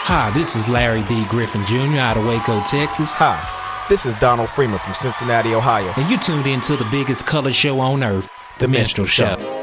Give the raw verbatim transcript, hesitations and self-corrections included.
Hi, this is Larry D. Griffin Junior out of Waco, Texas. Hi, this is Donald Freeman from Cincinnati, Ohio. And you tuned in to the biggest color show on earth, The, the Minstrel Show. Show.